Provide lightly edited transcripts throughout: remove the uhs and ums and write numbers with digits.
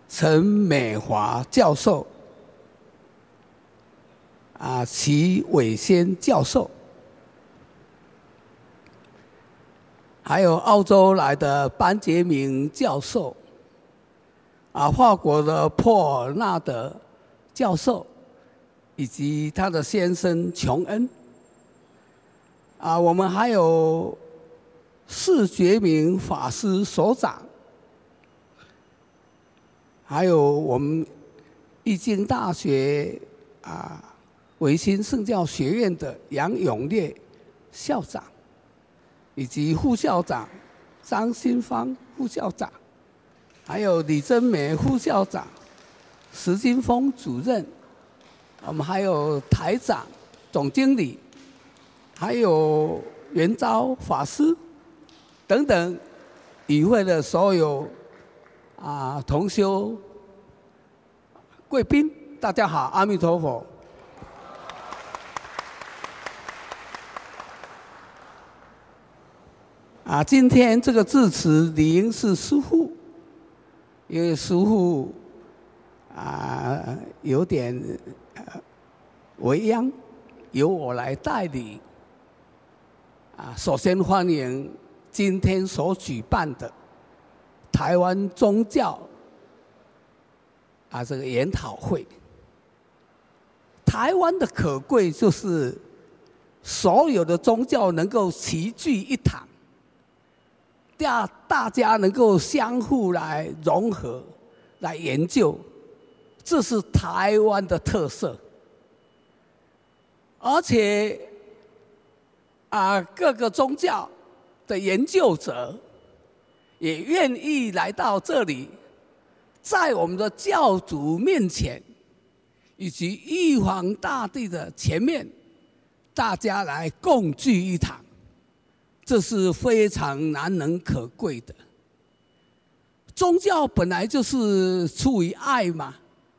陈美华教授、齐伟先教授，还有澳洲来的班杰明教授，法国的珀尔纳德教授，以及他的先生琼恩。我们还有释觉明法师所长，还有我们义经大学维新圣教学院的杨永烈校长，以及副校长张新芳副校长，还有李珍美副校长、石金峰主任，我们还有台长、总经理，还有元昭法师等等与会的所有同修贵宾，大家好，阿弥陀佛。今天这个致辞理应是师父，因为师父有点为殃，由我来代理。首先欢迎今天所举办的台湾宗教这个研讨会。台湾的可贵就是所有的宗教能够齐聚一堂，大家能够相互来融合、来研究，这是台湾的特色。而且各个宗教的研究者也愿意来到这里，在我们的教主面前，以及玉皇大帝的前面，大家来共聚一堂。这是非常难能可贵的。宗教本来就是出于爱嘛，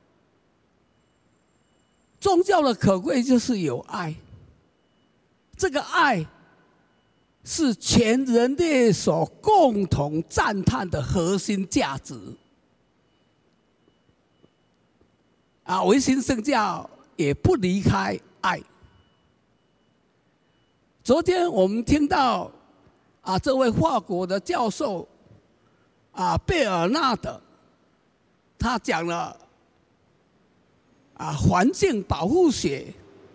宗教的可贵就是有爱，这个爱是全人类所共同赞叹的核心价值。维新圣教也不离开爱。昨天我们听到这位法国的教授贝尔纳德，他讲了环境保护学。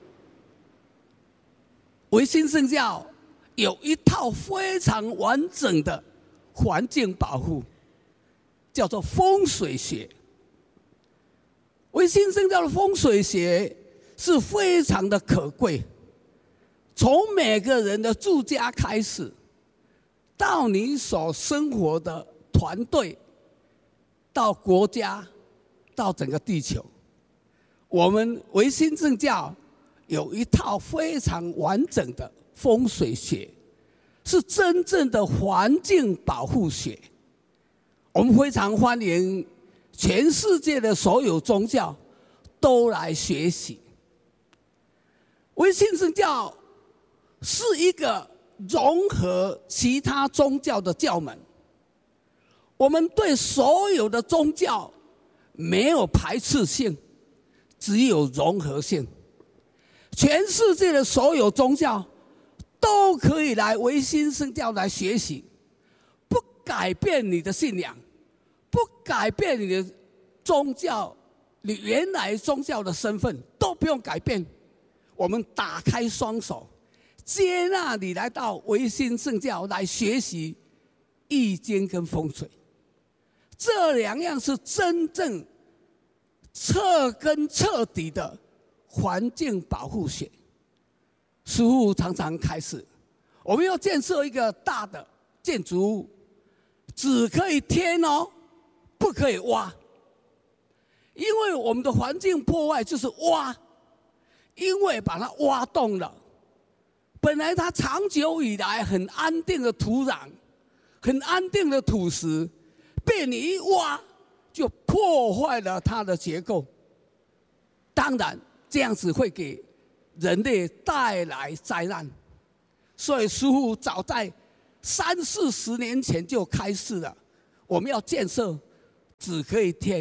维新圣教有一套非常完整的环境保护，叫做风水学。维新圣教的风水学是非常的可贵，从每个人的住家开始，到你所生活的团队，到国家，到整个地球，我们维新圣教有一套非常完整的风水学，是真正的环境保护学。我们非常欢迎全世界的所有宗教都来学习。维新圣教是一个融合其他宗教的教门，我们对所有的宗教没有排斥性，只有融合性。全世界的所有宗教都可以来维新圣教来学习，不改变你的信仰，不改变你的宗教，你原来宗教的身份都不用改变。我们打开双手，接纳你来到维新圣教来学习易经跟风水，这两样是真正彻根彻底的环境保护学。师父常常开始，我们要建设一个大的建筑物，只可以填哦，不可以挖，因为我们的环境破坏就是挖，因为把它挖动了，本来它长久以来很安定的土壤，很安定的土石，被你一挖就破坏了它的结构。当然这样子会给人类带来灾难，所以师父早在30-40年前就开始了，我们要建设只可以填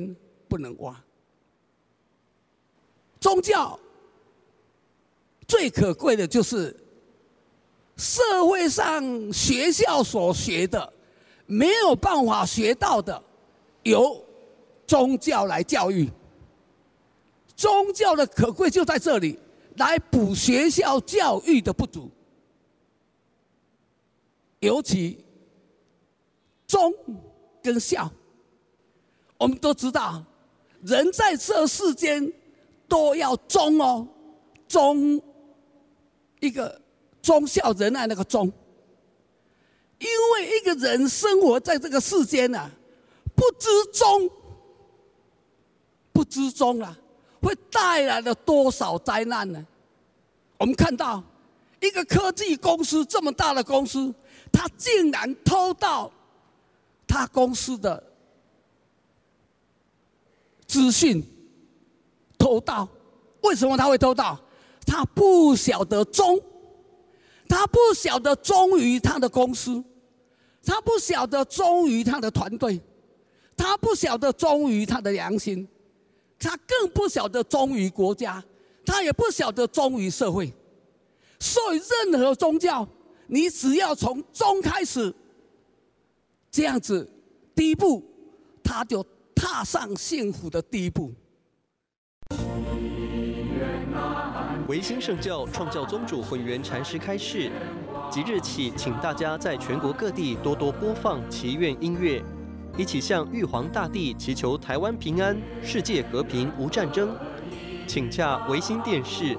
不能挖。宗教最可贵的就是社会上学校所学的没有办法学到的，由宗教来教育。宗教的可贵就在这里，来补学校教育的不足。尤其忠跟孝，我们都知道，人在这世间都要忠哦，忠一个忠孝仁爱那个忠。因为一个人生活在这个世间啊，不知忠，不知忠啊，会带来了多少灾难呢？我们看到一个科技公司这么大的公司，他竟然偷到他公司的资讯，偷盗。为什么他会偷盗？他不晓得忠，他不晓得忠于他的公司，他不晓得忠于他的团队，他不晓得忠于他的良心，他更不晓得忠于国家，他也不晓得忠于社会。所以任何宗教，你只要从忠开始，这样子第一步，他就踏上幸福的第一步。 维新圣教创教宗主混元禅师开示，即日起，请大家在全国各地多多播放祈愿音乐，一起向玉皇大帝祈求台湾平安、世界和平无战争。请洽维新电视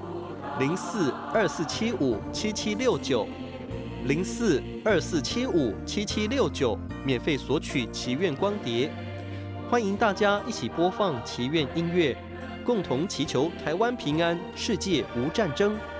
04-2475-7769，04-2475-7769，免费索取祈愿光碟。欢迎大家一起播放祈愿音乐，共同祈求台湾平安、世界无战争。